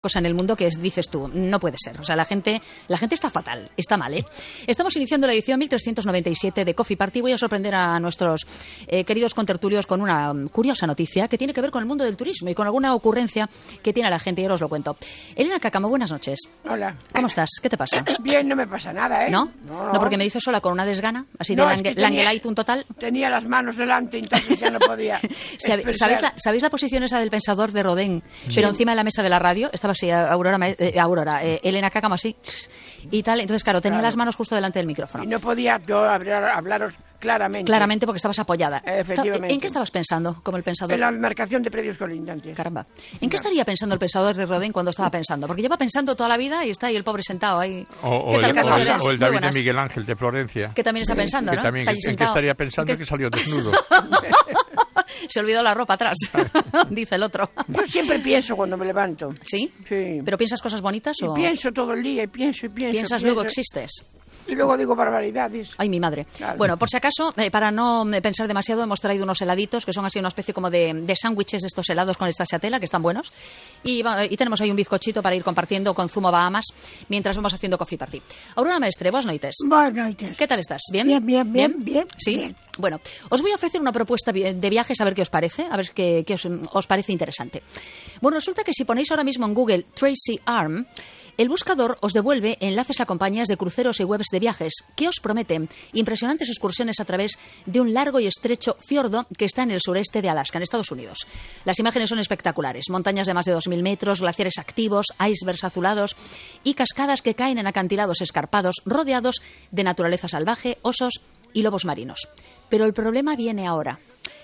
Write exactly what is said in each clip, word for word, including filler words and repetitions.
cosa en el mundo que es, dices tú, no puede ser. O sea, la gente la gente está fatal, está mal, ¿eh? Estamos iniciando la edición mil trescientos noventa y siete de Coffee Party. Voy a sorprender a nuestros eh, queridos contertulios con una um, curiosa noticia que tiene que ver con el mundo del turismo y con alguna ocurrencia que tiene la gente, y ahora os lo cuento. Elena Cáccamo, buenas noches. Hola. ¿Cómo estás? ¿Qué te pasa? Bien, no me pasa nada, ¿eh? ¿No? No, no porque me dices sola con una desgana, así no, de es que Langelaitum total. Tenía las manos delante, entonces ya no podía. ¿Sabéis la, ¿Sabéis la posición esa del pensador de Rodin? Sí. Pero encima de la mesa de la radio, estaba así, Aurora, eh, Aurora eh, Elena Cáccamo así, y tal. Entonces, claro, tenía claro. las manos justo delante del micrófono. Y no podía yo hablar, hablaros claramente. Claramente porque estabas apoyada. Efectivamente. ¿En qué estabas pensando, como el pensador? En la marcación de predios colindantes. Caramba. ¿En qué estaría pensando el pensador de Rodin cuando estaba pensando? Porque lleva pensando toda la vida y está ahí el pobre sentado ahí. O, o, el, o, el, o el David de Miguel Ángel de Florencia. Que también está pensando, que ¿no? También, que, ¿En qué estaría pensando? Que, que salió desnudo. Se olvidó la ropa atrás, dice el otro. Yo siempre pienso cuando me levanto. ¿Sí? Sí. ¿Pero piensas cosas bonitas o...? Y pienso todo el día, y pienso, y pienso. ¿Piensas, pienso. luego existes? Y luego digo barbaridades. Ay, mi madre. Claro. Bueno, por si acaso, eh, para no pensar demasiado, hemos traído unos heladitos que son así una especie como de, de sándwiches de estos helados con esta tela, que están buenos. Y, y tenemos ahí un bizcochito para ir compartiendo con zumo Bahamas mientras vamos haciendo Coffee Party. Aurora Mestre, buenas noites. Buenas noites. ¿Qué tal estás? ¿Bien? Bien, bien, bien, bien. bien ¿Sí? Bien. Bueno, os voy a ofrecer una propuesta de viajes a ver qué os parece, a ver qué, qué os, os parece interesante. Bueno, resulta que si ponéis ahora mismo en Google Tracy Arm, el buscador os devuelve enlaces a compañías de cruceros y webs de viajes que os prometen impresionantes excursiones a través de un largo y estrecho fiordo que está en el sureste de Alaska, en Estados Unidos. Las imágenes son espectaculares. Montañas de más de dos mil metros, glaciares activos, icebergs azulados y cascadas que caen en acantilados escarpados rodeados de naturaleza salvaje, osos y lobos marinos. Pero el problema viene ahora.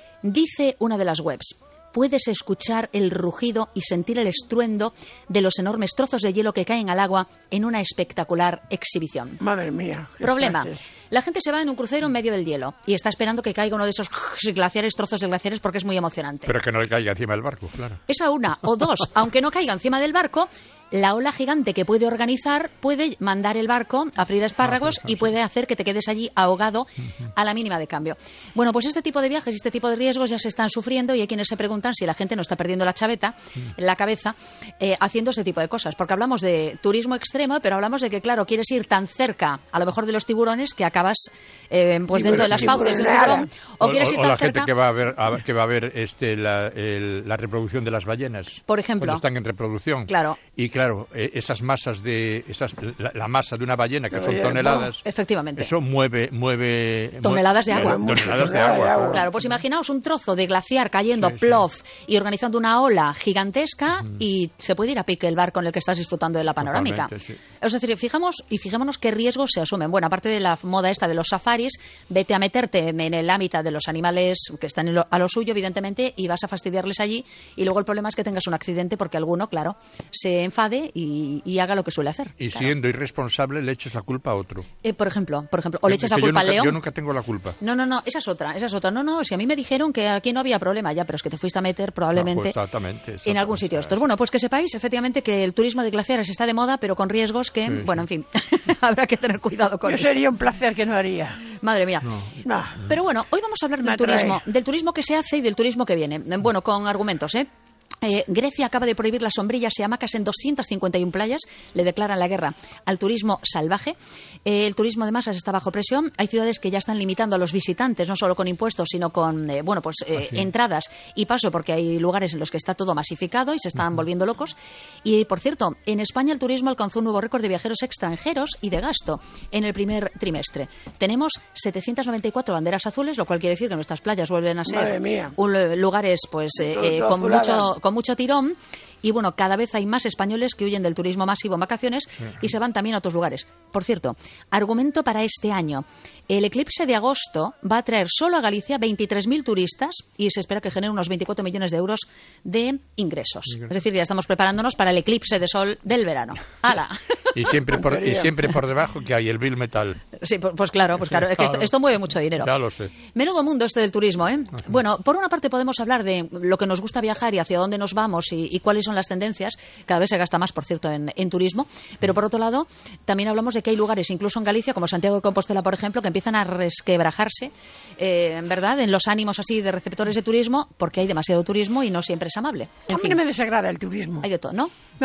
Dice una de las webs: puedes escuchar el rugido y sentir el estruendo de los enormes trozos de hielo que caen al agua en una espectacular exhibición. Madre mía. Problema. La gente se va en un crucero en medio del hielo y está esperando que caiga uno de esos glaciares, trozos de glaciares, porque es muy emocionante. Pero que no le caiga encima del barco, claro. Esa una. O dos, aunque no caiga encima del barco, la ola gigante que puede organizar puede mandar el barco a freír espárragos ah, pues, y puede hacer que te quedes allí ahogado uh-huh. a la mínima de cambio. Bueno, pues este tipo de viajes y este tipo de riesgos ya se están sufriendo y hay quienes se preguntan si la gente no está perdiendo la chaveta, uh-huh. la cabeza, eh, haciendo este tipo de cosas. Porque hablamos de turismo extremo, pero hablamos de que, claro, quieres ir tan cerca, a lo mejor de los tiburones, que acabas eh, pues dentro de las fauces del tiburón, o, o quieres ir o tan la cerca... gente que va a ver, a, que va a ver este, la, el, la reproducción de las ballenas. Por ejemplo. Cuando están en reproducción. Claro. Y claro, eh, esas masas de... Esas, la, la masa de una ballena, que son toneladas... Efectivamente. Eso mueve... mueve toneladas de agua. Toneladas de agua. Claro. claro, pues imaginaos un trozo de glaciar cayendo, sí, plof, sí. y organizando una ola gigantesca, mm. y se puede ir a pique el bar con el que estás disfrutando de la panorámica. Sí. Es decir, fijamos y fijémonos qué riesgos se asumen. Bueno, aparte de la moda esta de los safaris, vete a meterte en el hábitat de los animales que están lo, a lo suyo, evidentemente, y vas a fastidiarles allí, y luego el problema es que tengas un accidente porque alguno, claro, se enfade y, y haga lo que suele hacer. Y claro. siendo irresponsable le eches la culpa a otro. Eh, por ejemplo, por ejemplo, o le echas la que culpa yo nunca, al león. Yo nunca tengo la culpa. No, no, no, esa es otra, esa es otra. No, no, si a mí me dijeron que aquí no había problema ya, pero es que te fuiste a meter probablemente no, pues exactamente, exactamente, en algún sitio. Estos. Bueno, pues que sepáis efectivamente que el turismo de glaciares está de moda, pero con riesgos que, sí, bueno, en fin, habrá que tener cuidado con eso. Yo sería un placer que no haría. Madre mía. No. No. Pero bueno, hoy vamos a hablar del turismo, del turismo que se hace y del turismo que viene. Bueno, con argumentos, ¿eh? Eh, Grecia acaba de prohibir las sombrillas y hamacas en doscientas cincuenta y una playas. Le declaran la guerra al turismo salvaje. Eh, el turismo de masas está bajo presión. Hay ciudades que ya están limitando a los visitantes, no solo con impuestos, sino con eh, bueno, pues eh, ah, sí. entradas y paso, porque hay lugares en los que está todo masificado y se están uh-huh. volviendo locos. Y, por cierto, en España el turismo alcanzó un nuevo récord de viajeros extranjeros y de gasto en el primer trimestre. Tenemos setecientas noventa y cuatro banderas azules, lo cual quiere decir que nuestras playas vuelven a ser un, lugares pues eh, eh, con mucho con mucho tirón. Y bueno, cada vez hay más españoles que huyen del turismo masivo en vacaciones y se van también a otros lugares. Por cierto, argumento para este año. El eclipse de agosto va a traer solo a Galicia veintitrés mil turistas y se espera que genere unos veinticuatro millones de euros de ingresos. Es decir, ya estamos preparándonos para el eclipse de sol del verano. ¡Hala! Y siempre por, y siempre por debajo que hay el bill metal. Sí, pues claro, pues claro, es que esto, esto mueve mucho dinero. Ya lo sé. Menudo mundo este del turismo, ¿eh? Ajá. Bueno, por una parte podemos hablar de lo que nos gusta viajar y hacia dónde nos vamos y, y cuáles son las tendencias. Cada vez se gasta más, por cierto, en, en turismo. Pero por otro lado, también hablamos de que hay lugares, incluso en Galicia, como Santiago de Compostela, por ejemplo, que empiezan a resquebrajarse, eh, ¿verdad?, en los ánimos así de receptores de turismo, porque hay demasiado turismo y no siempre es amable. En a fin. mí no me desagrada el turismo. Hay de todo, ¿no? No.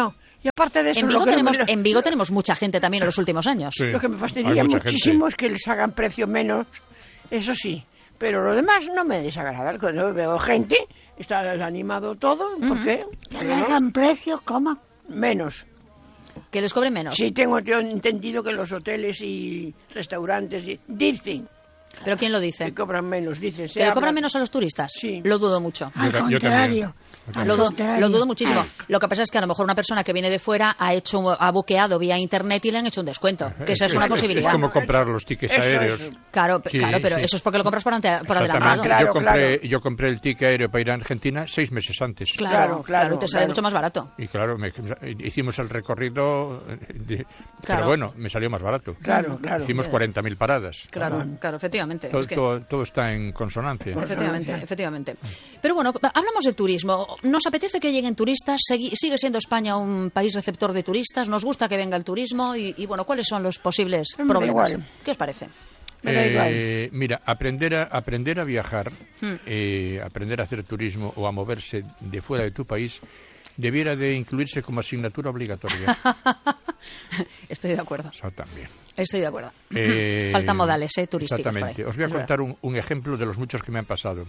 Y aparte de eso, En Vigo, lo que tenemos, me- en Vigo tenemos mucha gente también en los últimos años. Sí. Lo que me Hay fastidia mucha muchísimo gente. es que les hagan precio menos, eso sí. Pero lo demás no me desagrada. Cuando veo gente, está animado todo, ¿por qué? Que le hagan precio, ¿cómo? Menos. Que les cobren menos. Sí, tengo yo entendido que los hoteles y restaurantes y- dicen ¿Pero quién lo dice? que cobran menos, dicen. se ¿Que le habla. cobran menos a los turistas? Sí. Lo dudo mucho. Al Yo ta- yo contrario. también. Al Lo, du- contrario. lo dudo muchísimo. Lo que pasa es que a lo mejor una persona que viene de fuera ha hecho ha buqueado vía internet y le han hecho un descuento. Que esa es una Es posibilidad. como comprar los tickets Eso, aéreos. eso. Claro, pe- Sí, claro, pero sí. eso es porque lo compras por, ante- por Exactamente. adelantado. Claro, yo, compré, claro. yo compré el ticket aéreo para ir a Argentina seis meses antes. Claro, Claro, claro, claro, te sale claro. mucho más barato. Y claro, me- hicimos el recorrido, de- Claro. pero bueno, me salió más barato. Claro, claro. Hicimos cuarenta mil paradas. Claro, claro, efectivamente. Todo, Es que- todo- todo está en consonancia. Efectivamente, efectivamente. Pero bueno, hablamos del turismo. ¿Nos apetece que lleguen turistas? Segui- ¿Sigue siendo España un país receptor de turistas? ¿Nos gusta que venga el turismo? Y, y bueno, ¿cuáles son los posibles Me da problemas? igual. ¿Qué os parece? Me da igual. Eh, mira, aprender a, aprender a viajar, Hmm. eh, aprender a hacer turismo o a moverse de fuera de tu país, debiera de incluirse como asignatura obligatoria. Estoy de acuerdo. Eso también. Estoy de acuerdo. Eh, Faltan modales eh, turísticos. por ahí. Exactamente. Os voy a Es contar un, un ejemplo de los muchos que me han pasado.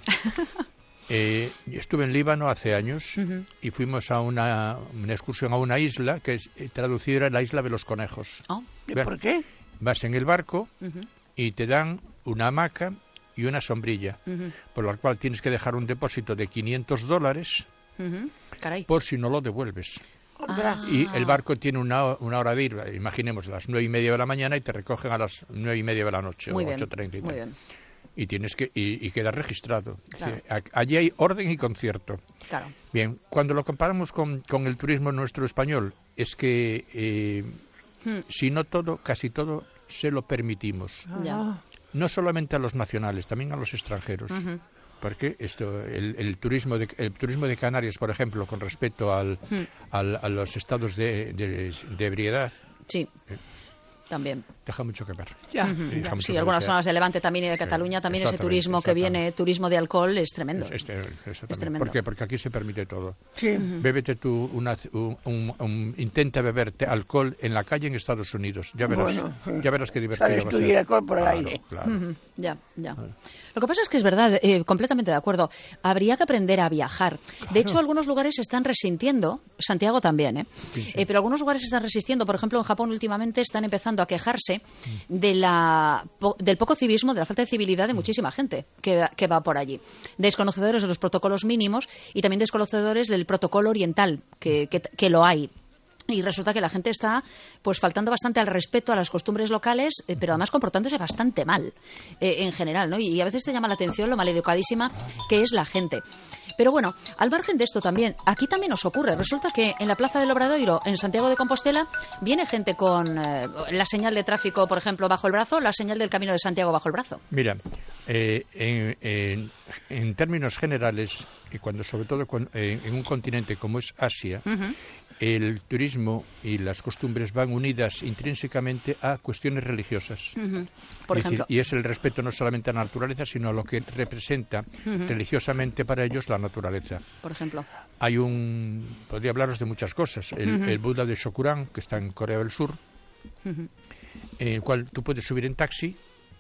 Eh, estuve en Líbano hace años y fuimos a una, una excursión a una isla que es eh, traducida la isla de los conejos. verdad. Oh, ¿Y Bien. por qué? Vas en el barco ujú, y te dan una hamaca y una sombrilla, ujú, por la cual tienes que dejar un depósito de quinientos dólares ujú. Caray. por si no lo devuelves. Otra. Y el barco tiene una, una hora de ir, imaginemos, a las nueve y media de la mañana y te recogen a las nueve y media de la noche Muy o bien. ocho treinta y Muy tal. bien. Y tienes que y, y queda registrado. Claro. Sí, a- allí hay orden y concierto. Claro. Bien, cuando lo comparamos con, con el turismo nuestro español, es que eh, Hmm. si no todo, casi todo se lo permitimos. Ya. Ah, No solamente a los nacionales, también a los extranjeros. Ujú. Porque esto, el, el turismo de, el turismo de Canarias, por ejemplo, con respecto al, Hmm. al- a los estados de, de, de ebriedad, Sí. Eh. También. deja mucho que ver. ya. Ujú. Sí, deja mucho Sí, que algunas desear. zonas de Levante también y de Cataluña también ese Exactamente, turismo que exactamente. viene, turismo de alcohol, es tremendo. Es, es- exactamente. Es tremendo. ¿Por qué? Porque aquí se permite todo. Sí. Bébete tú, una, un, un- un- intenta beberte alcohol en la calle en Estados Unidos. Ya verás, Bueno, sí. ya verás qué divertido Sales va a tú ser. y el alcohol por el Claro, aire. claro. Ujú, Ya, ya. Lo que pasa es que es verdad, eh, completamente de acuerdo. Habría que aprender a viajar. De hecho, algunos lugares se están resintiendo, Santiago también, ¿eh? Eh, pero algunos lugares se están resistiendo. Por ejemplo, en Japón últimamente están empezando a quejarse de la, po- del poco civismo, de la falta de civilidad de muchísima gente que, va- que va por allí. Desconocedores de los protocolos mínimos y también desconocedores del protocolo oriental, que, que, que lo hay. Y resulta que la gente está pues faltando bastante al respeto a las costumbres locales, eh, pero además comportándose bastante mal eh, en general, ¿no? Y, y a veces te llama la atención lo maleducadísima que es la gente. Pero bueno, al margen de esto también, aquí también nos ocurre. Resulta que en la Plaza del Obradoiro, en Santiago de Compostela, viene gente con eh, la señal de tráfico, por ejemplo, bajo el brazo, la señal del Camino de Santiago bajo el brazo. Mira, eh, en, en- en términos generales, y cuando sobre todo cuando- en, en un continente como es Asia, Ujú. el turismo y las costumbres van unidas intrínsecamente a cuestiones religiosas. Ujú. Por Es decir, ejemplo. y es el respeto no solamente a la naturaleza, sino a lo que representa religiosamente para ellos la naturaleza. Por ejemplo. Hay un... Podría hablaros de muchas cosas. El, el Buda de Shokuran, que está en Corea del Sur, en el cual tú puedes subir en taxi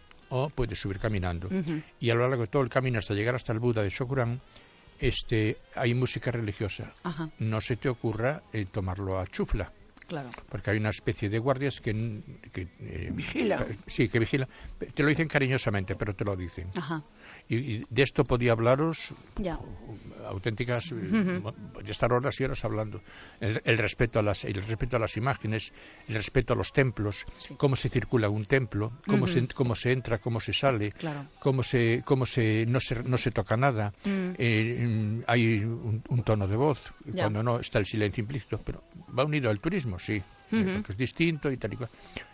o puedes subir caminando. Y a lo largo de todo el camino hasta llegar hasta el Buda de Shokuran, este, hay música religiosa. Ajá, No se te ocurra eh, tomarlo a chufla, claro. porque hay una especie de guardias que... que eh, Vigila. Sí, que vigilan. Te lo dicen cariñosamente, pero te lo dicen. Ajá, Y, y de esto podía hablaros ya. auténticas, eh, de estar horas y horas hablando. El, el respeto a las el respeto a las imágenes, el respeto a los templos, Sí. cómo se circula un templo, cómo se cómo se entra, cómo se sale, Claro. cómo se cómo se no se no se toca nada. Mm. Eh, mm, hay un, un tono de voz, Ya. cuando no está el silencio implícito, pero va unido al turismo, sí, eh, porque es distinto y tal y cual.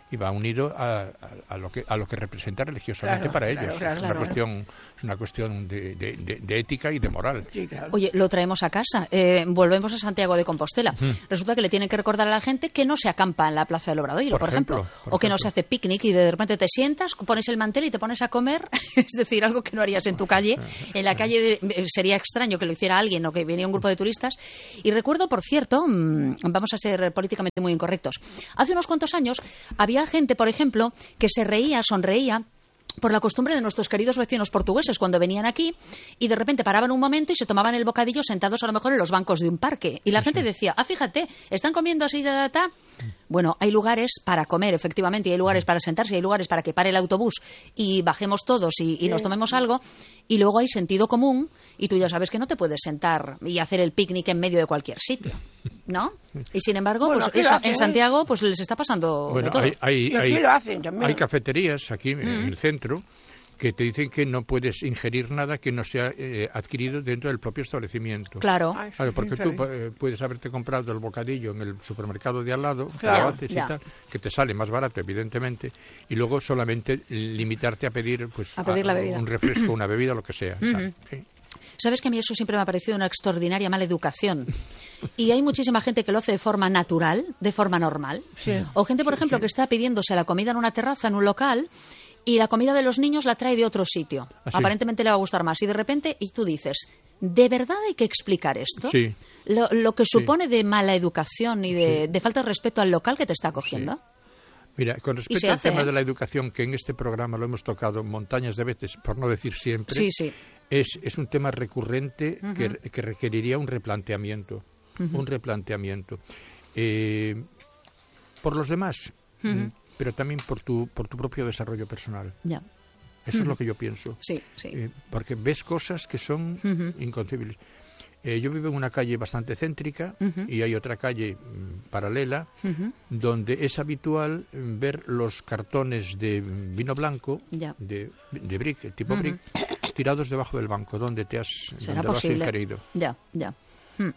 y va unido a, a, a lo que a lo que representa religiosamente claro, para claro, ellos. claro, es una claro. cuestión es una cuestión de, de, de, de ética y de moral. Sí, claro. Oye, lo traemos a casa. Eh, volvemos a Santiago de Compostela. Mm. Resulta que le tienen que recordar a la gente que no se acampa en la Plaza del Obradoiro, por, Por ejemplo, ejemplo, por o que no ejemplo. se hace picnic y de repente te sientas, pones el mantel y te pones a comer, es decir, algo que no harías en tu calle. En la calle de- sería extraño que lo hiciera alguien o que viniera un grupo de turistas. Y recuerdo, por cierto, mmm, vamos a ser políticamente muy incorrectos, hace unos cuantos años había gente, por ejemplo, que se reía, sonreía por la costumbre de nuestros queridos vecinos portugueses cuando venían aquí y de repente paraban un momento y se tomaban el bocadillo sentados a lo mejor en los bancos de un parque. Y la gente decía, ah, fíjate, están comiendo así, ta, ta, ta. Bueno, hay lugares para comer, efectivamente, y hay lugares para sentarse, y hay lugares para que pare el autobús y bajemos todos y, y nos tomemos algo. Y luego hay sentido común y tú ya sabes que no te puedes sentar y hacer el picnic en medio de cualquier sitio, ¿no? Y sin embargo, Bueno, pues aquí lo eso, hacen, en ¿eh? Santiago pues les está pasando Bueno, de todo. hay, hay, Y aquí hay- lo hacen también. hay cafeterías aquí en el centro que te dicen que no puedes ingerir nada que no sea eh, adquirido dentro del propio establecimiento. Claro. Ay, sí, Claro, sí, porque sí. tú eh, puedes haberte comprado el bocadillo en el supermercado de al lado, te Claro, lo haces y ya. tal, que te sale más barato, evidentemente, y luego solamente limitarte a pedir, pues, A pedir la bebida. un refresco, una bebida, lo que sea. tal. Sí. Sabes que a mí eso siempre me ha parecido una extraordinaria mala educación. Y hay muchísima gente que lo hace de forma natural, de forma normal. O gente, por ejemplo, que está pidiéndose la comida en una terraza, en un local, y la comida de los niños la trae de otro sitio. Ah, sí. Aparentemente le va a gustar más. Y de repente, y tú dices, ¿de verdad hay que explicar esto? Sí. Lo, lo que supone de mala educación y de, de falta de respeto al local que te está acogiendo. Mira, con se respecto al hace, tema ¿eh? de la educación, que en este programa lo hemos tocado montañas de veces, por no decir siempre, Sí, sí. Es, es un tema recurrente que, que requeriría un replanteamiento. Un replanteamiento. Eh, por los demás, mm, pero también por tu, por tu propio desarrollo personal. Ya. Eso es lo que yo pienso. Sí, sí. Eh, porque ves cosas que son inconcebibles. Eh, yo vivo en una calle bastante céntrica y hay otra calle mm, paralela donde es habitual mm, ver los cartones de mm, vino blanco, Ya. de, de brick, tipo brick, tirados debajo del banco donde te has, ¿Será donde lo has posible? ingerido. Ya, ya. Hmm.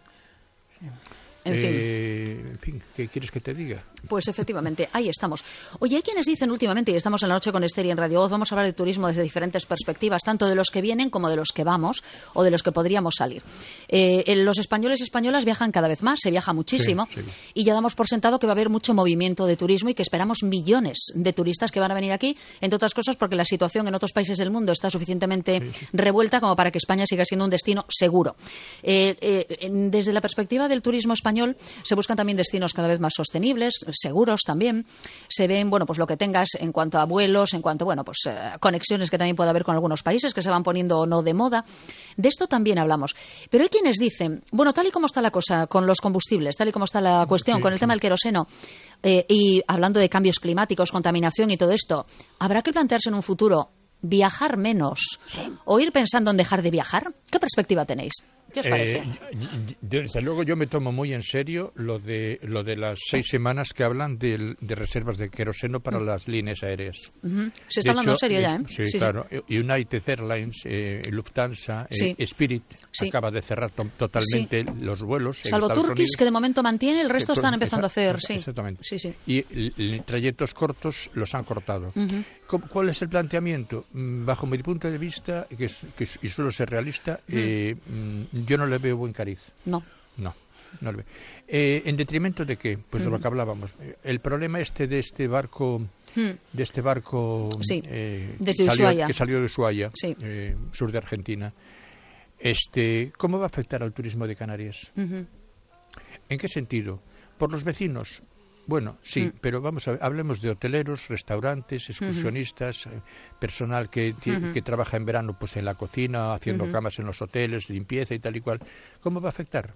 En fin. Eh, en fin, ¿qué quieres que te diga? Pues efectivamente, ahí estamos. Oye, hay quienes dicen últimamente, y estamos en la noche con Esther y en Radio Voz, vamos a hablar de turismo desde diferentes perspectivas, tanto de los que vienen como de los que vamos o de los que podríamos salir. Eh, eh, los españoles y españolas viajan cada vez más, se viaja muchísimo, Sí, sí. y ya damos por sentado que va a haber mucho movimiento de turismo y que esperamos millones de turistas que van a venir aquí, entre otras cosas porque la situación en otros países del mundo está suficientemente revuelta como para que España siga siendo un destino seguro. Eh, eh, en- desde la perspectiva del turismo español, se buscan también destinos cada vez más sostenibles, seguros también. Se ven, bueno, pues lo que tengas en cuanto a vuelos, en cuanto, bueno, pues eh, conexiones que también puede haber con algunos países que se van poniendo o no de moda. De esto también hablamos. Pero hay quienes dicen, bueno, tal y como está la cosa con los combustibles, tal y como está la cuestión Sí, con el sí. tema del queroseno, eh, y hablando de cambios climáticos, contaminación y todo esto, ¿habrá que plantearse en un futuro viajar menos o ir pensando en dejar de viajar? ¿Qué perspectiva tenéis? ¿Qué os parece? Eh, y- y- desde luego yo me tomo muy en serio lo de lo de las seis semanas que hablan del- de reservas de queroseno para las líneas aéreas. Ujú. Se está De hablando en hecho, serio ya, ¿eh? Sí, claro. United Airlines, eh, Lufthansa, eh, Sí. Spirit Sí. acaba de cerrar to- totalmente los vuelos. en Salvo Estados Turkish, Unidos. que de momento mantiene, el resto Eh, están empezando a hacer, exa- sí. Exactamente. Sí, sí. Y l- l- trayectos cortos los han cortado. ¿Cómo- ¿Cuál es el planteamiento? Mm, Bajo mi punto de vista, que es- que es- y suelo ser realista, eh, mm, yo no le veo buen cariz. No. No, no le veo. Eh, ¿En detrimento de qué? Pues de lo que hablábamos. Eh, El problema este de este barco, de este barco Sí, eh, que, desde salió, Ushuaia. que salió de Ushuaia, Sí. eh, sur de Argentina, este, ¿cómo va a afectar al turismo de Canarias? Ujú. ¿En qué sentido? ¿Por los vecinos? Bueno, sí, pero vamos a ver, hablemos de hoteleros, restaurantes, excursionistas, eh, personal que, ti- que trabaja en verano pues en la cocina, haciendo camas en los hoteles, limpieza y tal y cual. ¿Cómo va a afectar?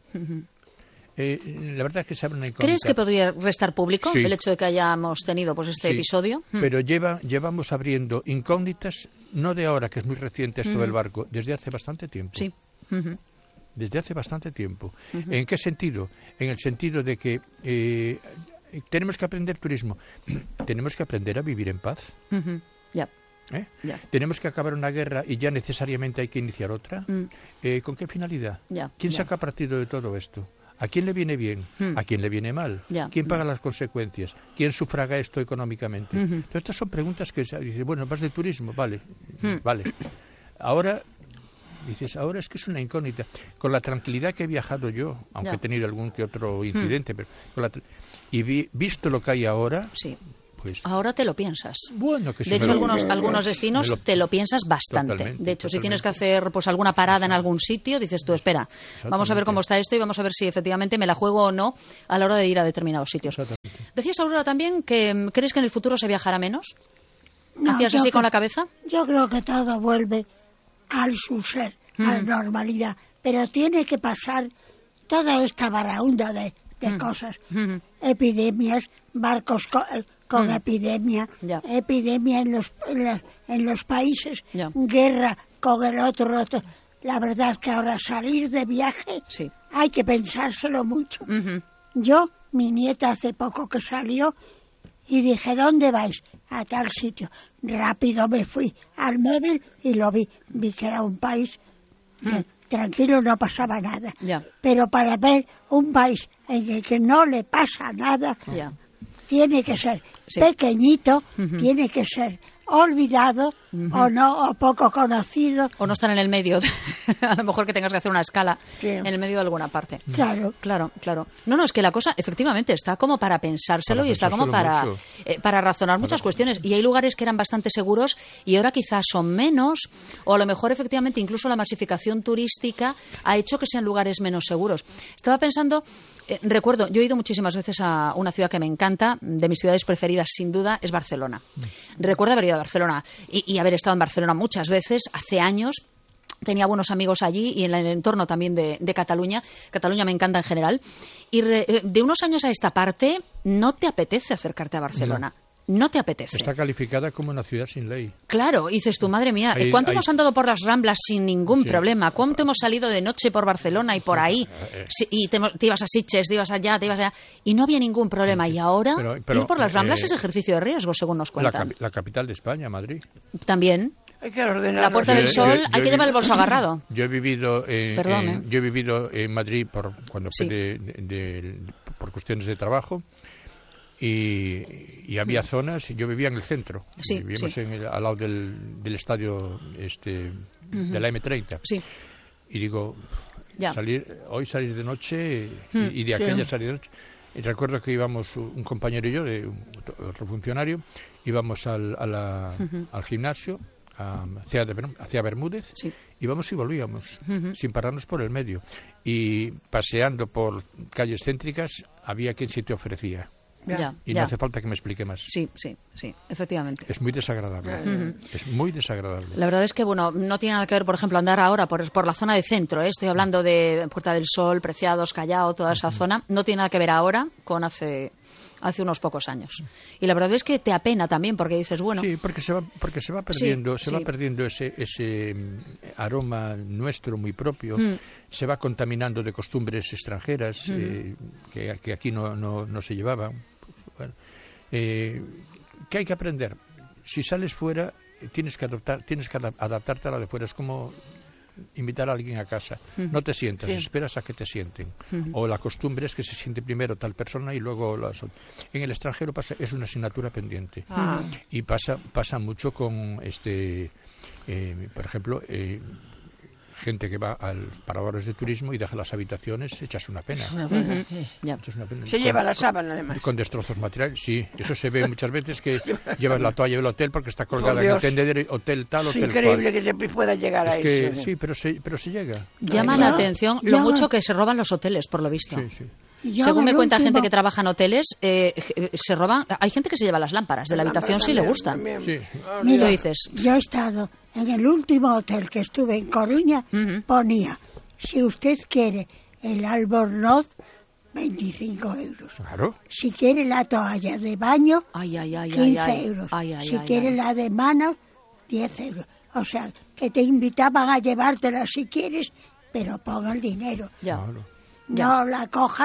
Eh, la verdad es que se abre una incógnita. ¿Crees que podría restar público Sí. el hecho de que hayamos tenido pues este Sí, episodio? Mm. Pero lleva, llevamos abriendo incógnitas, no de ahora, que es muy reciente esto del barco, desde hace bastante tiempo. Sí. Ujú. Desde hace bastante tiempo. ¿En qué sentido? En el sentido de que eh, tenemos que aprender turismo. Tenemos que aprender a vivir en paz. Ujú. Ya. ¿eh? Ya. Tenemos que acabar una guerra y ya necesariamente hay que iniciar otra. Mm. Eh, ¿Con qué finalidad? Ya, ¿Quién ya. saca partido de todo esto? ¿A quién le viene bien? Hmm. ¿A quién le viene mal? Ya. ¿Quién paga las consecuencias? ¿Quién sufraga esto económicamente? Uh-huh. Entonces, estas son preguntas que se dice, bueno, vas de turismo, vale, hmm. vale. Ahora, dices, ahora es que es una incógnita. Con la tranquilidad que he viajado yo, aunque ya. he tenido algún que otro incidente, hmm. pero con la, y vi, visto lo que hay ahora... Sí. Pues, ahora te lo piensas. Bueno, que de hecho, lo, algunos, algunos destinos lo, te lo piensas bastante. De hecho, totalmente. Si tienes que hacer pues alguna parada en algún sitio, dices tú, espera, vamos a ver cómo está esto y vamos a ver si efectivamente me la juego o no a la hora de ir a determinados sitios. Decías, Aurora, también que crees que en el futuro se viajará menos. No, ¿Hacías así que, con la cabeza? Yo creo que todo vuelve al su ser, mm. a la normalidad. Pero tiene que pasar toda esta baraunda de, de mm. cosas. Mm. Epidemias, barcos... Co- con mm. epidemia, ya. epidemia en los en, la, en los países, ya. guerra con el otro, otro. La verdad que ahora salir de viaje sí. hay que pensárselo mucho. Uh-huh. Yo, mi nieta hace poco que salió y dije, ¿dónde vais? A tal sitio. Rápido me fui al móvil y lo vi. Vi que era un país mm. que tranquilo, no pasaba nada. Ya. Pero para ver un país en el que no le pasa nada... Ya. Tiene que ser sí. pequeñito, uh-huh. tiene que ser olvidado uh-huh. o no o poco conocido. O no estar en el medio. A lo mejor que tengas que hacer una escala sí. en el medio de alguna parte. Claro. Claro, claro. No, no, es que la cosa efectivamente está como para pensárselo para y está como para, eh, para razonar muchas para cuestiones. Y hay lugares que eran bastante seguros y ahora quizás son menos. O a lo mejor efectivamente incluso la masificación turística ha hecho que sean lugares menos seguros. Estaba pensando, eh, recuerdo, yo he ido muchísimas veces a una ciudad que me encanta, de mis ciudades preferidas sin duda, es Barcelona. Mm. Recuerdo haber ido a Barcelona y, y haber estado en Barcelona muchas veces, hace años. Tenía buenos amigos allí y en el entorno también de, de Cataluña. Cataluña me encanta en general. Y re, de unos años a esta parte no te apetece acercarte a Barcelona. No. No te apetece. Está calificada como una ciudad sin ley. Claro, dices tú, madre mía, hay, ¿cuánto hay... hemos andado por las Ramblas sin ningún sí. problema? ¿Cuánto hemos salido de noche por Barcelona y por ahí? Sí, y te, te ibas a Sitges, te ibas allá, te ibas allá, y no había ningún problema. Y ahora, pero, pero, ir por las Ramblas eh, es ejercicio de riesgo, según nos cuentan. La, la capital de España, Madrid. También. Hay que ordenar. La Puerta del Sol, yo, yo, hay que llevar el bolso agarrado. Yo he vivido, eh, Perdón, en, ¿eh? yo he vivido en Madrid por cuando sí. fui de, de, de, por cuestiones de trabajo. Y, y había sí. zonas, yo vivía en el centro, sí, vivíamos sí. en el, al lado del, del estadio este, uh-huh. de la eme treinta. Sí. Y digo, ya. salir hoy salir de noche y, y de aquella sí. salir de noche. Y recuerdo que íbamos, un compañero y yo, de un, otro funcionario, íbamos al, a la, uh-huh. al gimnasio, a, hacia, hacia Bermúdez, sí. íbamos y volvíamos, uh-huh. sin pararnos por el medio. Y paseando por calles céntricas, había quien sí te ofrecía. Ya, y ya. no hace falta que me explique más. Sí, sí, sí, efectivamente. Es muy desagradable. Uh-huh. Es muy desagradable. La verdad es que, bueno, no tiene nada que ver, por ejemplo, andar ahora por, por la zona de centro. ¿eh? Estoy hablando de Puerta del Sol, Preciados, Callao, toda esa uh-huh. zona. No tiene nada que ver ahora con hace hace unos pocos años. Y la verdad es que te apena también porque dices, bueno... Sí, porque se va, porque se va perdiendo, sí, se sí. va perdiendo ese, ese aroma nuestro muy propio. Mm. Se va contaminando de costumbres extranjeras mm. eh, que, que aquí no, no, no se llevaban. Bueno, eh, ¿qué hay que aprender? Si sales fuera, tienes que adoptar, tienes que adaptarte a la de fuera. Es como invitar a alguien a casa. Uh-huh. No te sientas, sí. esperas a que te sienten. Uh-huh. O la costumbre es que se siente primero tal persona y luego las... En el extranjero pasa, es una asignatura pendiente. Uh-huh. Y pasa pasa mucho con, este eh, por ejemplo... Eh, gente que va al paradores de turismo y deja las habitaciones, echas una pena. Una pena, sí. ya. Echas una pena. Se con, lleva la sábana, además. Con destrozos materiales, sí. Eso se ve muchas veces que llevas la toalla del hotel porque está colgada en el tendedero, hotel tal, es hotel increíble cual. que se pueda llegar es a que, eso. Sí, pero se, pero se llega. Llama no, la no. atención Yo, lo mucho que se roban los hoteles, por lo visto. Sí, sí. Yo Según me cuenta último... gente que trabaja en hoteles, eh, se roban. Hay gente que se lleva las lámparas de la habitación si le gustan. Sí. Mira, ¿qué dices? Yo he estado en el último hotel que estuve en Coruña, uh-huh. ponía, si usted quiere el albornoz, veinticinco euros. Claro. Si quiere la toalla de baño, ay, ay, ay, quince ay, ay. euros. Ay, ay, si ay, quiere ay. la de mano, diez euros. O sea, que te invitaban a llevártela si quieres, pero ponga el dinero. Ya. Claro. No ya. la cojas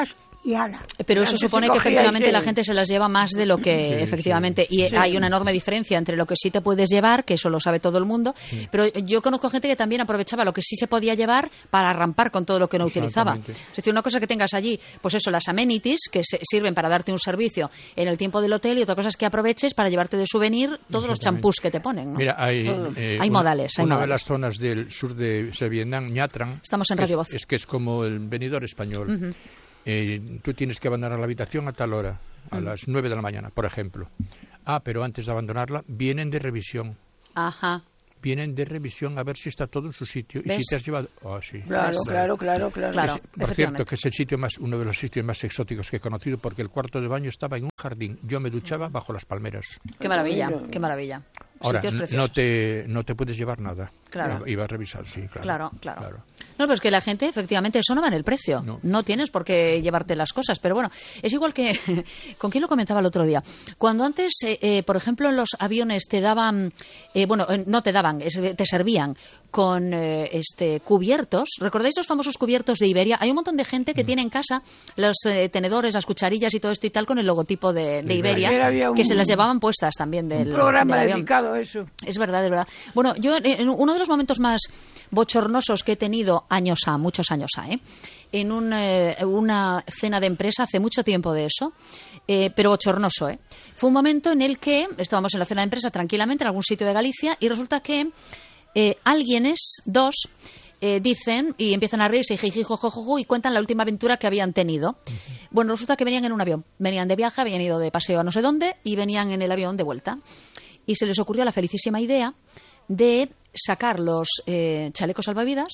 y ala. Pero eso Antes supone se que cogía efectivamente y se- la gente se las lleva más de lo que Sí, efectivamente. sí. Y Sí. hay una enorme diferencia entre lo que sí te puedes llevar, que eso lo sabe todo el mundo, pero yo conozco gente que también aprovechaba lo que sí se podía llevar para rampar con todo lo que no utilizaba. Exactamente. Es decir, una cosa que tengas allí, pues eso, las amenities, que se- sirven para darte un servicio en el tiempo del hotel, y otra cosa es que aproveches para llevarte de souvenir todos los Exactamente. champús que te ponen, ¿no? Mira, hay, Todo. eh, Hay una- modales, hay una de modales. las zonas del sur de Vietnam, Nha Trang, Estamos en que Radio es, Voz. es que es como el venidor español. Eh, tú tienes que abandonar la habitación a tal hora, a las nueve de la mañana, por ejemplo. Ah, pero antes de abandonarla, vienen de revisión. Ajá. Vienen de revisión a ver si está todo en su sitio. Y ¿Ves? si te has llevado... Oh, sí. Claro, claro, claro, claro. Claro. Es- por cierto, efectivamente. que es el sitio más, uno de los sitios más exóticos que he conocido, porque el cuarto de baño estaba en un jardín. Yo me duchaba bajo las palmeras. Qué maravilla, Bueno. qué maravilla. Ahora, Sitios n- preciosos. no te, no te puedes llevar nada. Claro. Iba a revisar, sí, claro. Claro, claro. No, pero es que la gente, efectivamente, eso no va en el precio. No. No, tienes por qué llevarte las cosas. Pero bueno, es igual que... ¿Con quién lo comentaba el otro día? Cuando antes, eh, eh, por ejemplo, en los aviones te daban... eh, bueno, eh, no te daban, es- te servían con eh, este cubiertos. ¿Recordáis los famosos cubiertos de Iberia? Hay un montón de gente que Mm. tiene en casa los eh, tenedores, las cucharillas y todo esto y tal con el logotipo de, de De Iberia, Iberia. Había un- que se las llevaban puestas también del, Un programa del avión. dedicado a eso. Es verdad, es verdad. Bueno, yo en en uno de los momentos más bochornosos que he tenido años a, muchos años a, ¿eh? en un, eh, una cena de empresa, hace mucho tiempo de eso, eh, pero bochornoso, ¿eh? Fue un momento en el que estábamos en la cena de empresa tranquilamente en algún sitio de Galicia y resulta que eh, alguienes, dos, eh, dicen y empiezan a reírse jiji, jo, jo, jo, jo, y cuentan la última aventura que habían tenido. Bueno, resulta que venían en un avión, venían de viaje, habían ido de paseo a no sé dónde y venían en el avión de vuelta. Y se les ocurrió la felicísima idea de sacar los eh, chalecos salvavidas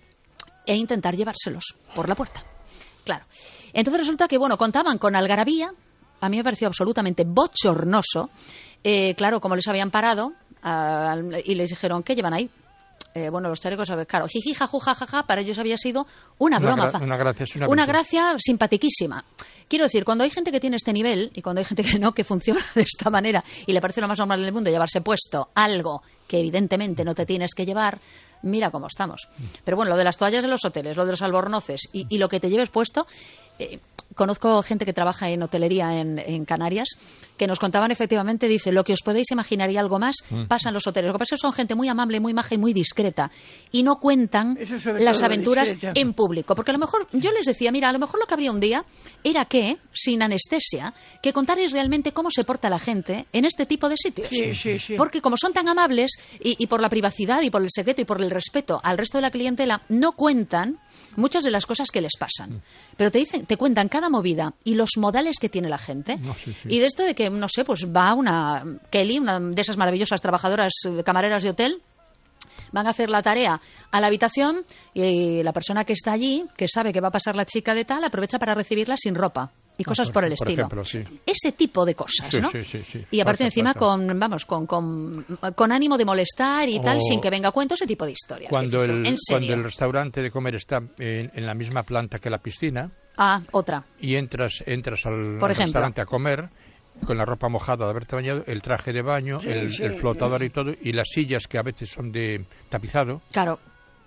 e intentar llevárselos por la puerta. Claro. Entonces resulta que, bueno, contaban con algarabía. A mí me pareció absolutamente bochornoso. Eh, claro, como les habían parado ah, y les dijeron, ¿qué llevan ahí? Eh, bueno, los chalecos, claro, jiji, jaju, jajaja, para ellos había sido una Una broma. gra- fa- una gracia, es una una aventura. gracia simpatiquísima. Quiero decir, cuando hay gente que tiene este nivel y cuando hay gente que no, que funciona de esta manera y le parece lo más normal del mundo llevarse puesto algo que evidentemente no te tienes que llevar, mira cómo estamos. Pero bueno, lo de las toallas de los hoteles, lo de los albornoces y, y lo que te lleves puesto... eh, conozco gente que trabaja en hotelería en, en Canarias que nos contaban efectivamente, dice, lo que os podéis imaginar y algo más pasa en los hoteles. Lo que pasa es que son gente muy amable, muy maja y muy discreta y no cuentan Eso sobre las todo, aventuras discreta. en público. Porque a lo mejor, yo les decía, mira, a lo mejor lo que habría un día era que, sin anestesia, que contarais realmente cómo se porta la gente en este tipo de sitios. Sí, sí, sí. Porque como son tan amables y, y por la privacidad y por el secreto y por el respeto al resto de la clientela, no cuentan muchas de las cosas que les pasan. Pero te dicen, te cuentan cada movida y los modales que tiene la gente. No, sí, sí. Y de esto de que, no sé, pues va una Kelly, una de esas maravillosas trabajadoras eh, camareras de hotel, van a hacer la tarea a la habitación y la persona que está allí, que sabe que va a pasar la chica de tal, aprovecha para recibirla sin ropa y cosas por- por el por estilo. ejemplo, sí. Ese tipo de cosas, Sí, ¿no? sí, sí, sí. Y aparte Pasa, encima pasa. con, vamos, con, con, con ánimo de molestar y tal, O sin que venga a cuento, ese tipo de historias. Cuando Dices tú, el, ¿en cuando serio? el restaurante de comer está en, en la misma planta que la piscina Ah, otra. y entras entras al, Por al ejemplo. restaurante a comer con la ropa mojada de haberte bañado, el traje de baño, Sí, el, sí, el flotador y todo, y las sillas que a veces son de tapizado, Claro.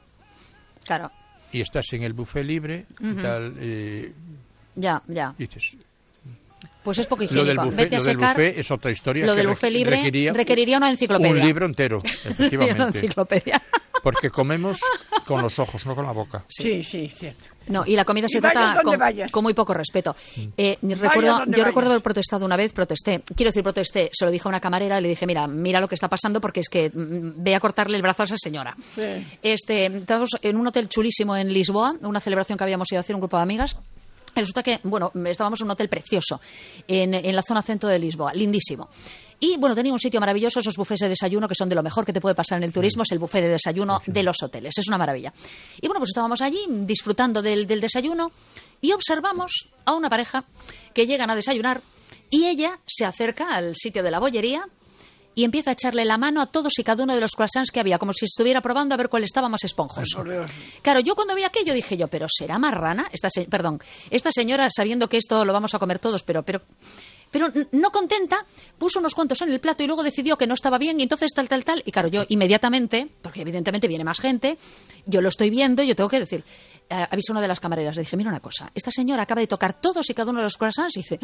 Claro. y estás en el buffet libre, y tal, eh, Ya, ya. dices... Pues es poco Lo higiénico. del buffet, Vete a lo del secar. buffet es otra historia. Lo que del requ- buffet libre requeriría requeriría una enciclopedia. Un libro entero, Una efectivamente. enciclopedia. Porque comemos con los ojos, no con la boca. Sí, sí, cierto. No, y la comida se Y vayas trata donde con, vayas. con muy poco respeto. Mm. Eh, recuerdo, donde yo recuerdo vayas. haber protestado una vez, protesté. Quiero decir, protesté. Se lo dije a una camarera y le dije, mira, mira lo que está pasando porque es que mm, ve a cortarle el brazo a esa señora. Sí. Este, estábamos en un hotel chulísimo en Lisboa, una celebración que habíamos ido a hacer un grupo de amigas. Y resulta que, bueno, estábamos en un hotel precioso, en, en la zona centro de Lisboa, lindísimo. Y, bueno, tenía un sitio maravilloso, esos bufés de desayuno, que son de lo mejor que te puede pasar en el turismo, es el buffet de desayuno de los hoteles, es una maravilla. Y, bueno, pues estábamos allí disfrutando del, del desayuno y observamos a una pareja que llegan a desayunar y ella se acerca al sitio de la bollería y empieza a echarle la mano a todos y cada uno de los croissants que había, como si estuviera probando a ver cuál estaba más esponjoso. Por Dios. Claro, yo cuando vi aquello dije yo, pero será marrana, esta se- perdón, esta señora sabiendo que esto lo vamos a comer todos, pero pero Pero no contenta, puso unos cuantos en el plato y luego decidió que no estaba bien y entonces tal, tal, tal. Y claro, yo inmediatamente, porque evidentemente viene más gente, yo lo estoy viendo y yo tengo que decir, eh, aviso a una de las camareras, le dije, mira una cosa, esta señora acaba de tocar todos y cada uno de los croissants y dice...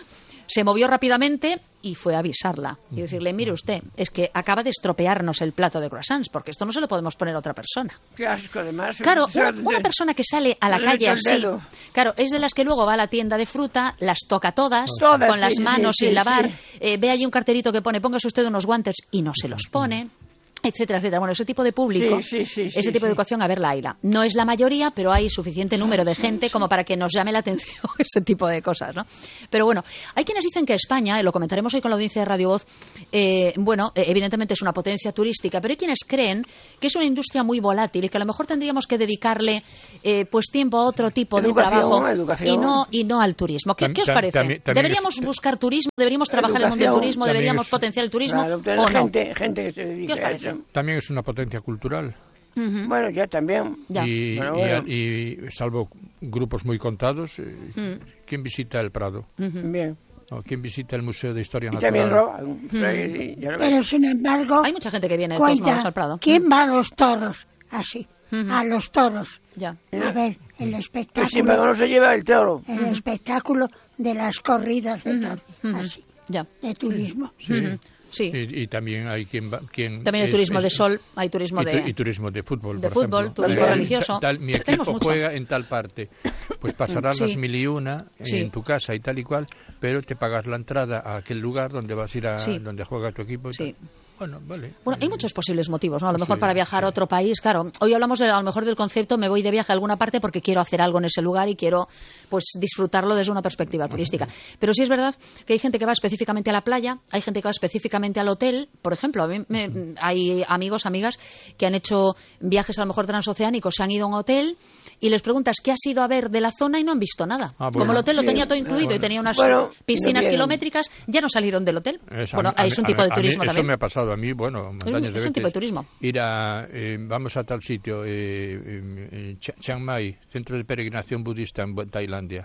Se movió rápidamente y fue a avisarla y decirle, mire usted, es que acaba de estropearnos el plato de croissants, porque esto no se lo podemos poner a otra persona. Qué asco, además. Claro, una, una persona que sale a la calle así, claro, es de las que luego va a la tienda de fruta, las toca todas, todas con las sí, manos sí, sin sí, lavar, sí. Eh, ve allí un cartelito que pone, póngase usted unos guantes y no se los pone. Etcétera, etcétera. Bueno, ese tipo de público, sí, sí, sí, ese sí, tipo de sí. educación, a ver, la hayla. No es la mayoría, pero hay suficiente número de gente como para que nos llame la atención ese tipo de cosas, ¿no? Pero bueno, hay quienes dicen que España, y lo comentaremos hoy con la audiencia de Radio Voz, eh, bueno, eh, evidentemente es una potencia turística, pero hay quienes creen que es una industria muy volátil y que a lo mejor tendríamos que dedicarle eh, pues tiempo a otro tipo de Educación, trabajo educación. y no y no al turismo. ¿Qué, Tam- ¿qué os tam- parece? también- también ¿Deberíamos es- buscar turismo? ¿Deberíamos trabajar en el mundo del Educación, turismo? también ¿Deberíamos es- potenciar el turismo Claro, tener o no? gente, gente que se dedique ¿Qué os a parece? eso. También es una potencia cultural. Ujú. Bueno, ya también. Ya. Y, Bueno, y- bueno. y salvo grupos muy contados, eh, Mm. ¿quién visita el Prado? Bien. ¿O quién visita el Museo de Historia Y Natural? también roban. Sí, ya lo ves. Pero sin embargo, Hay mucha gente que viene de todos modos cuenta, al Prado. ¿quién va a los toros? Así, Ujú. a los toros. Ya. A ver, el Pues sin embargo espectáculo, no se lleva el toro. el espectáculo de las corridas de toros, así, Ya. de turismo. Sí. Ujú. Sí. Y, y también hay quien va, quien También hay es- turismo es- de sol, hay turismo y, tu- de... y turismo de fútbol, de por fútbol, ejemplo. turismo Eh, religioso. tal- mi Tenemos equipo mucho. juega en tal parte, pues pasarás Sí. las mil y una Sí. en tu casa y tal y cual, pero te pagas la entrada a aquel lugar donde vas a ir a Sí. donde juega tu equipo. Y Sí. tal. Bueno, vale. Bueno, hay muchos posibles motivos, ¿no? A lo mejor Sí, para viajar a sí. otro país, claro. Hoy hablamos de, a lo mejor del concepto me voy de viaje a alguna parte porque quiero hacer algo en ese lugar y quiero pues disfrutarlo desde una perspectiva turística. Pero sí es verdad que hay gente que va específicamente a la playa, hay gente que va específicamente al hotel. Por ejemplo, a mí me- hay amigos, amigas que han hecho viajes a lo mejor transoceánicos, se han ido a un hotel y les preguntas qué has ido a ver de la zona y no han visto nada. Ah, bueno. Como el hotel lo Bien. tenía todo incluido Bueno. y tenía unas Bueno, piscinas bien. kilométricas, ya no salieron del hotel. Es, a bueno, mí- a es un mí- tipo a de mí turismo eso también. me ha pasado a mí, bueno, montañas de es un tipo de veces. turismo. Ir a, eh, vamos a tal sitio, eh, eh, eh, Ch- Chiang Mai, centro de peregrinación budista en Bu- Tailandia.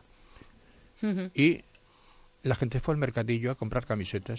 Ujú. Y la gente fue al mercadillo a comprar camisetas.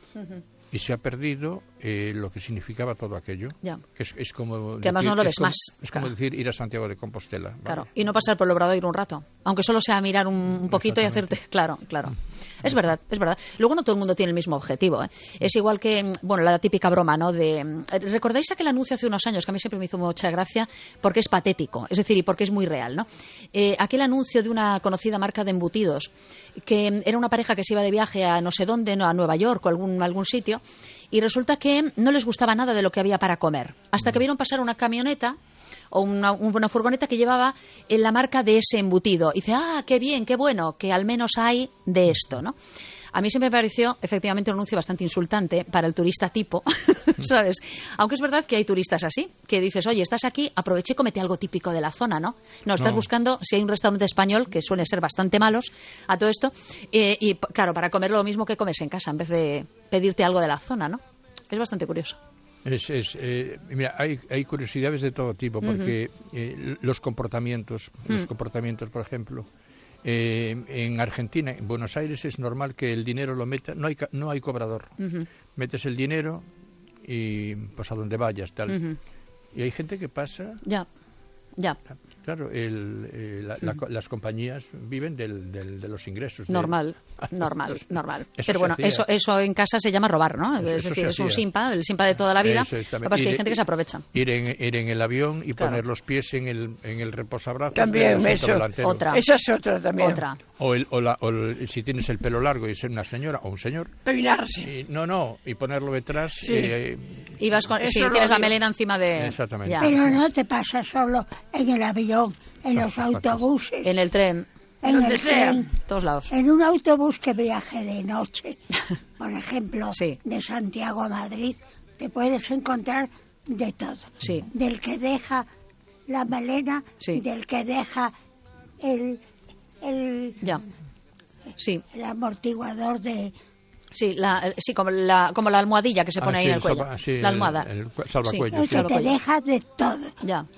Y se ha perdido eh, lo que significaba todo aquello. Ya. Que es, es como Que además decir- no lo es ves como- más, Es claro. como decir ir a Santiago de Compostela. ¿vale? Claro, y no pasar por el Obrador un rato, aunque solo sea mirar un, un poquito y hacerte... Claro, claro. Es verdad, es verdad. Luego no todo el mundo tiene el mismo objetivo, ¿eh? Es igual que, bueno, la típica broma, ¿no? De, ¿recordáis aquel anuncio hace unos años que a mí siempre me hizo mucha gracia porque es patético, es decir, y porque es muy real, ¿no? Eh, aquel anuncio de una conocida marca de embutidos que era una pareja que se iba de viaje a no sé dónde, no, a Nueva York o algún, algún sitio, y resulta que no les gustaba nada de lo que había para comer, hasta que vieron pasar una camioneta o una, una furgoneta que llevaba en la marca de ese embutido. Y dice, ah, qué bien, qué bueno, que al menos hay de esto, ¿no? A mí siempre me pareció, efectivamente, un anuncio bastante insultante para el turista tipo, ¿sabes? Aunque es verdad que hay turistas así, que dices, oye, estás aquí, aproveché y comete algo típico de la zona, ¿no? No, estás No. buscando, si hay un restaurante español, que suele ser bastante malos a todo esto, eh, y p- claro, para comer lo mismo que comes en casa, en vez de pedirte algo de la zona, ¿no? Es bastante curioso. Es, es, eh, mira, hay, hay curiosidades de todo tipo, porque eh, los comportamientos, los Mm. comportamientos, por ejemplo, eh, en Argentina, en Buenos Aires es normal que el dinero lo meta, no hay, ca- no hay cobrador, Ujú, metes el dinero y pues a donde vayas, tal. ujú. Y hay gente que pasa, Ya, ya. claro, el, eh, la- la co- las compañías viven del, del- de los ingresos. de- Normal, normal, normal. Eso Pero se bueno, hacía. eso, eso en casa se llama robar, ¿no? Eso- es eso decir, se es un hacía. simpa, el simpa de toda la vida. Eso es Lo también. que pasa es que hay Ir- gente que se aprovecha. Ir en, ir en el avión y Claro. poner los pies en el, en el reposabrazos También, del asiento eso. delantero. Otra. Esa es otra también. Otra. O, el, o, la- o el- si tienes el pelo largo y ser una señora o un señor. Peinarse. Y, no, no, y ponerlo detrás. Sí. eh, Y vas con, Eso sí, lo tienes la odio. melena encima de... Exactamente. Ya. Pero no te pasa solo en el avión, en los autobuses, En el tren, en Donde el sea. tren. todos lados. En un autobús que viaje de noche, por ejemplo, Sí. de Santiago a Madrid, te puedes encontrar de todo. Sí. Del que deja la melena, Sí. del que deja el, el, Ya. Sí, el amortiguador de... sí, la, sí como, la, como la almohadilla que se ah, pone ahí sí, en el cuello. salva- sí, la almohada. El, el cu- salvacuellos. El Sí. que te Salvacuello. deja de todo. Ya.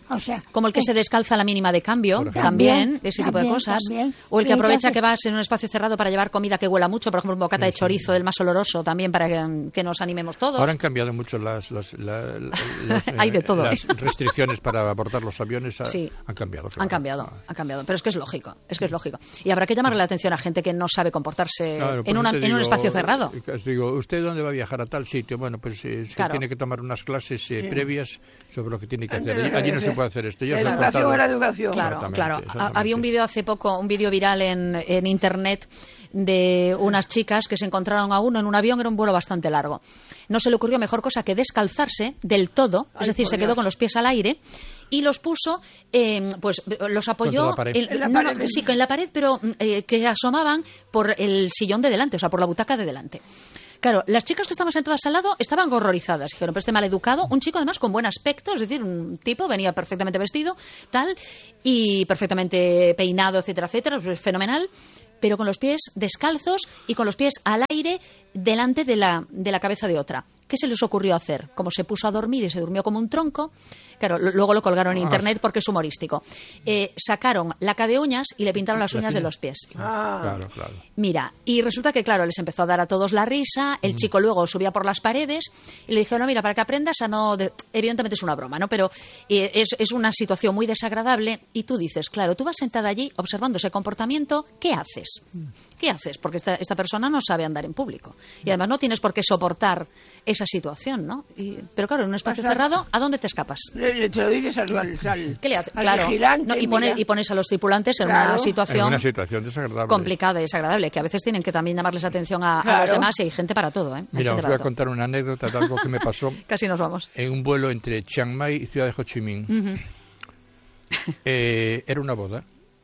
O sea, como el que eh, se descalza a la mínima de cambio, Por ejemplo. también, También, ese tipo de también, cosas. también. O el que Sí, aprovecha claro. que vas en un espacio cerrado para llevar comida que huela mucho, por ejemplo, un bocata de chorizo del más oloroso, también para que, que nos animemos todos. Ahora han cambiado mucho las, las, la- la- las, Hay de todo, las ¿eh? restricciones para abordar los aviones. ha- Sí. Han cambiado. Han claro. cambiado, Ah. han cambiado. Pero es que es lógico, es que es lógico. Y habrá que llamarle la atención a gente que no sabe comportarse Claro, por en, eso una- te en un digo, espacio cerrado. eh, os digo, ¿usted dónde va a viajar a tal sitio? Bueno, pues eh, es que Claro. tiene que tomar unas clases eh, Sí. previas sobre lo que tiene que Antes hacer. de Allí, allí no saber, se puede hacer esto. Ya la os lo he educación contado. era educación. Claro, Exactamente, claro. Ha- exactamente. Había un vídeo hace poco, un vídeo viral en, en internet de unas chicas que se encontraron a uno en un avión, era un vuelo bastante largo. No se le ocurrió mejor cosa que descalzarse del todo, es Ay, decir, por se quedó Dios. con los pies al aire y los puso, eh, pues los apoyó Contra la pared. en- En la no, no, pared. sí, en la pared, pero eh, que asomaban por el sillón de delante, o sea, por la butaca de delante. Claro, las chicas que estaban sentadas al lado estaban horrorizadas. Dijeron, pero este mal educado, un chico además con buen aspecto, es decir, un tipo, venía perfectamente vestido, tal, y perfectamente peinado, etcétera, etcétera, pues, fenomenal, pero con los pies descalzos y con los pies al aire delante de la, de la cabeza de otra. ¿Qué se les ocurrió hacer? Como se puso a dormir y se durmió como un tronco, claro, lo- luego lo colgaron en Ah. internet porque es humorístico. Eh, sacaron laca de uñas y le pintaron las Las uñas de uñas. los pies. Ah. Claro, claro. Mira, y resulta que, claro, les empezó a dar a todos la risa, el chico luego subía por las paredes y le dijeron, no, mira, para que aprendas a no... de-". Evidentemente es una broma, ¿no? Pero eh, es, es una situación muy desagradable y tú dices, claro, tú vas sentada allí observando ese comportamiento, ¿qué haces? ¿Qué haces? Porque esta, esta persona no sabe andar en público. Y además no tienes por qué soportar esa situación, ¿no? Y- pero claro, en un espacio Pasar- cerrado, ¿a dónde te escapas? Le, le- te lo dices al, al, al- ¿Qué le haces? al Claro. vigilante, No, y, pone- mira. y pones a los tripulantes en Claro. una En situación una situación desagradable. complicada y desagradable, que a veces tienen que también llamarles atención a, a Claro. los demás y hay gente para todo, ¿eh? Hay Mira, gente os para voy a todo. contar una anécdota de algo que me pasó Casi nos vamos. en un vuelo entre Chiang Mai y Ciudad de Ho Chi Minh. Eh, era una boda.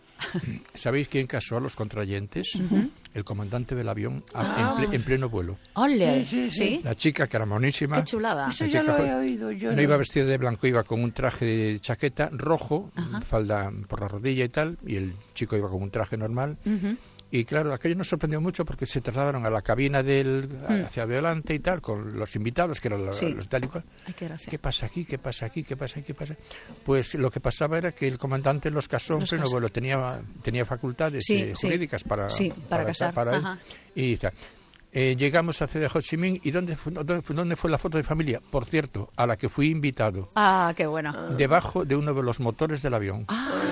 ¿Sabéis quién casó a los contrayentes? El comandante del avión a- Ah. en, ple- en pleno vuelo. ¡Ole! Sí, sí, sí. La chica, que era monísima, ¡Qué chulada! Eso La ya chica lo fue- he oído yo. no iba vestida de blanco, iba con un traje de chaqueta rojo, Ajá. falda por la rodilla y tal, y el chico iba con un traje normal. Ujú. Y claro, aquello nos sorprendió mucho porque se trasladaron a la cabina del hacia adelante y tal, con los invitados, que eran los, Sí. los tal y cual. Ay, qué gracia. ¿Qué pasa aquí? ¿Qué pasa aquí? ¿Qué pasa aquí? ¿Qué pasa? Pues lo que pasaba era que el comandante los casó en Los pleno casó. vuelo. Tenía, tenía facultades Sí, eh, sí. jurídicas para, Sí, para casar. para él. Ajá. Y dice, eh, llegamos a Ciudad de Ho Chi Minh. ¿Y dónde fue, dónde, fue, dónde fue la foto de familia? Por cierto, a la que fui invitado, Ah, qué bueno. debajo de uno de los motores del avión.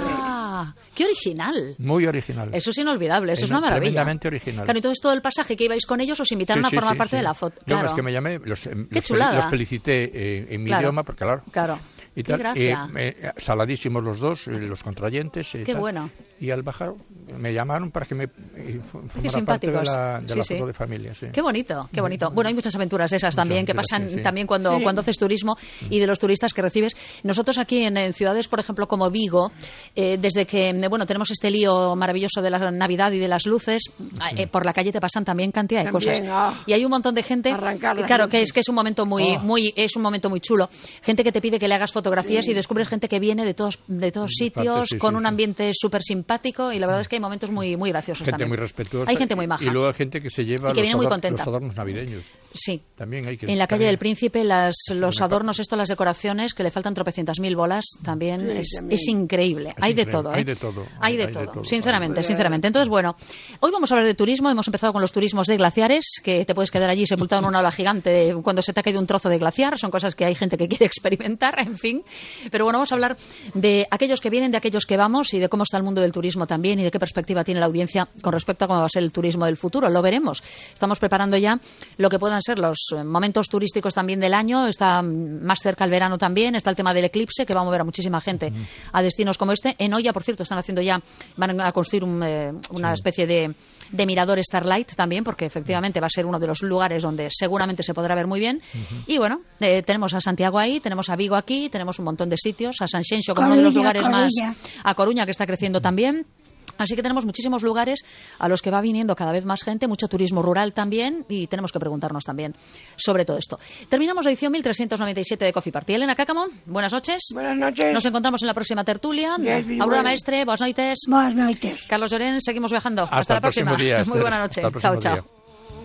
Ah, qué original. Muy original. Eso es inolvidable, eso es Ena- una maravilla. Tremendamente original. Claro, entonces todo el pasaje que ibais con ellos os invitaron Sí, a sí, formar sí, parte sí. de la foto. Yo, Claro. es que me llamé, los, em, Qué los, fel- chulada. los felicité eh, en mi Claro. idioma, porque claro. Claro. Y Qué tal, gracia. eh, eh, saladísimos los dos, eh, los contrayentes. eh, Qué tal. bueno. Y al bajar me llamaron para que me eh, fu- formara parte de simpáticos. la, de Sí, la sí. foto de familia. Sí. Qué bonito, qué bonito. Bueno, hay muchas aventuras de esas Muchas también que aventuras, pasan sí, sí. también cuando, Sí. cuando haces turismo y de los turistas que recibes. Nosotros aquí en, en ciudades, por ejemplo, como Vigo, eh, desde que eh, bueno tenemos este lío maravilloso de la Navidad y de las luces, eh, por la calle te pasan también cantidad de También, cosas. ah. Y hay un montón de gente, Arrancar las claro, que luces. es que es un momento muy, Oh. muy, es un momento muy chulo. Gente que te pide que le hagas fotografías y descubres gente que viene de todos, de todos sitios, partes, sí, con sí, un sí. ambiente súper simpático y la verdad es que hay momentos muy, muy graciosos Gente también. muy respetuosa. Hay gente muy maja. Y luego hay gente que se lleva Y que los, viene muy ador- contenta. los adornos navideños. Sí. También hay que. En la calle también- del Príncipe, las, los una adornos, esto, las decoraciones, que le faltan tropecientas mil bolas, también, Sí, es, también. es increíble. Hay de increíble. todo, ¿eh? Hay de todo. Hay de Hay de todo, todo. sinceramente, Hay de- sinceramente. Entonces, bueno, hoy vamos a hablar de turismo. Hemos empezado con los turismos de glaciares, que te puedes quedar allí sepultado en una ola gigante cuando se te ha caído un trozo de glaciar. Son cosas que hay gente que quiere experimentar, en fin. Pero bueno, vamos a hablar de aquellos que vienen, de aquellos que vamos y de cómo está el mundo del turismo también y de qué perspectiva tiene la audiencia con respecto a cómo va a ser el turismo del futuro. Lo veremos. Estamos preparando ya lo que puedan ser los eh, momentos turísticos también del año. Está mm, más cerca el verano también. Está el tema del eclipse, que va a mover a muchísima gente a destinos como este. En Oya, por cierto, están haciendo ya, van a construir un, eh, una especie de, de mirador Starlight también, porque efectivamente va a ser uno de los lugares donde seguramente se podrá ver muy bien. Y bueno, eh, tenemos a Santiago ahí, tenemos a Vigo aquí, tenemos un montón de sitios, a Sanxenxo como uno de los Coruña, lugares Coruña. más, a Coruña, que está creciendo también. Así que tenemos muchísimos lugares a los que va viniendo cada vez más gente, mucho turismo rural también, y tenemos que preguntarnos también sobre todo esto. Terminamos la edición mil trescientos noventa y siete de Coffee Party. Elena Cácamo, buenas noches. Buenas noches. Nos encontramos en la próxima tertulia. Yes, very Aurora well. Maestre, buenas noches. Buenas noches. Carlos Llorén, seguimos viajando. Hasta Hasta, la el próximo próxima. día, Muy Esther. buena noche. Hasta el Chao, próximo chao. día.